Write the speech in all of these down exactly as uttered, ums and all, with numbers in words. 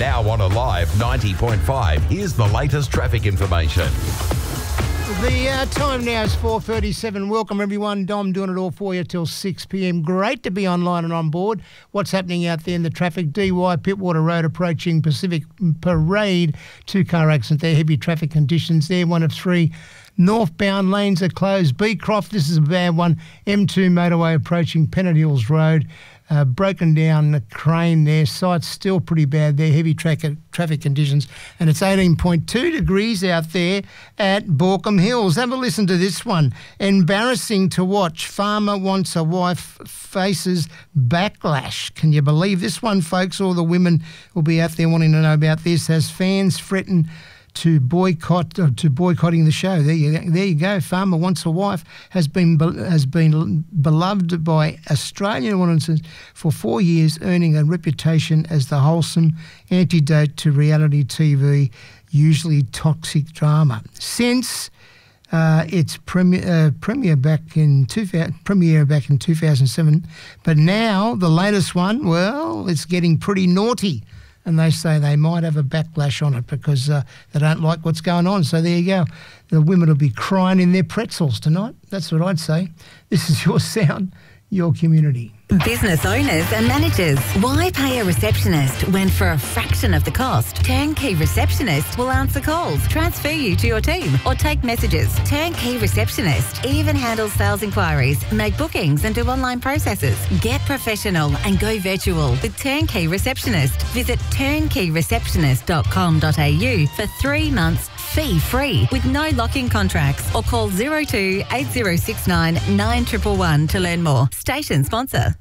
Now on Alive ninety point five, here's the latest traffic information. The uh, time now is four thirty-seven. Welcome, everyone. Dom doing it all for you till six p m. Great to be online and on board. What's happening out there in the traffic? D Y Pittwater Road approaching Pacific Parade. Two-car accident there. Heavy traffic conditions there. One of three. Northbound lanes are closed. Beecroft, this is a bad one. M two motorway approaching Pennant Hills Road. Uh, broken down the crane there. Site's still pretty bad there. Heavy tra- traffic conditions. And it's eighteen point two degrees out there at Borkham Hills. Have a listen to this one. Embarrassing to watch. Farmer wants a wife, faces backlash. Can you believe this one, folks? All the women will be out there wanting to know about this. As fans threaten to boycott uh, to boycotting the show. There you there you go. Farmer Wants a Wife has been has been beloved by Australian audiences for four years, earning a reputation as the wholesome antidote to reality T V, usually toxic drama. Since uh, its premiere, uh, premiere back in two thousand, premiere back in two thousand seven, but now the latest one, well, it's getting pretty naughty. And they say they might have a backlash on it because uh, they don't like what's going on. So there you go. The women will be crying in their pretzels tonight. That's what I'd say. This is your sound, your community. Business owners and managers, why pay a receptionist when for a fraction of the cost, Turnkey Receptionist will answer calls, transfer you to your team or take messages. Turnkey Receptionist even handles sales inquiries, make bookings and do online processes. Get professional and go virtual with Turnkey Receptionist. Visit turnkey receptionist dot com dot a u for three months fee-free with no lock-in contracts, or call zero two eight zero six nine nine one one one to learn more. Station sponsor.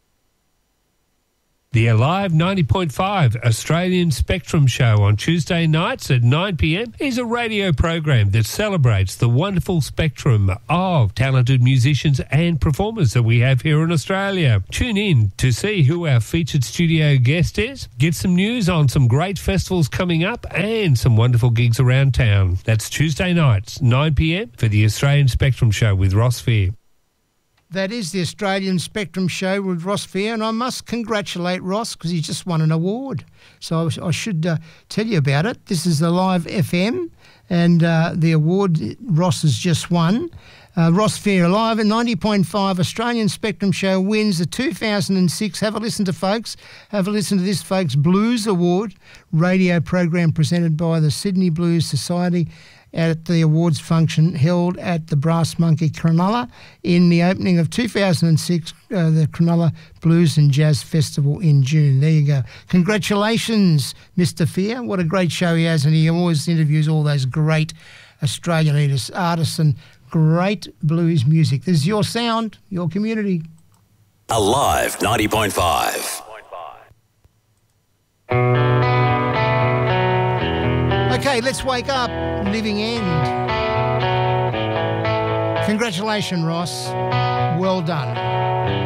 The Alive ninety point five Australian Spectrum Show on Tuesday nights at nine p m is a radio program that celebrates the wonderful spectrum of talented musicians and performers that we have here in Australia. Tune in to see who our featured studio guest is, get some news on some great festivals coming up and some wonderful gigs around town. That's Tuesday nights, nine p m for the Australian Spectrum Show with Ross Fear. That is the Australian Spectrum Show with Ross Fear, and I must congratulate Ross because he just won an award. So I, I should uh, tell you about it. This is the Live F M, and uh, the award Ross has just won. Uh, Ross Fear Live at ninety point five Australian Spectrum Show wins the two thousand six, have a listen to folks, have a listen to this folks, Blues Award, radio program presented by the Sydney Blues Society at the awards function held at the Brass Monkey Cronulla in the opening of two thousand six, uh, the Cronulla Blues and Jazz Festival in June. There you go. Congratulations, Mister Fear. What a great show he has, and he always interviews all those great Australian artists and great blues music. This is your sound, your community. Alive ninety point five. Okay, let's wake up. Living End. Congratulations, Ross. Well done.